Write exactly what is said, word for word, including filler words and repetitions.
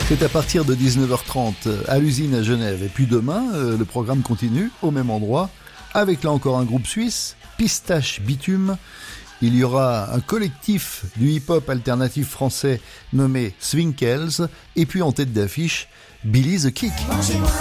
C'est à partir de dix-neuf heures trente à l'usine à Genève. Et puis demain, euh, le programme continue au même endroit avec là encore un groupe suisse, Pistache Bitume. Il y aura un collectif du hip-hop alternatif français nommé Swinkels et puis en tête d'affiche, Billy the Kick.